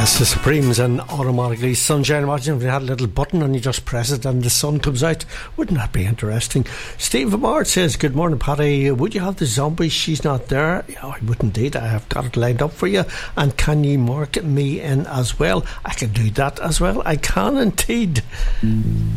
Yes, the Supremes and automatically sunshine. Imagine if you had a little button and you just press it and the sun comes out. Wouldn't that be interesting? Steve Vermard says, good morning, Paddy. Would you have the zombie? She's not there. Yeah, I would indeed. I have got it lined up for you. And can you mark me in as well? I can do that as well. I can indeed.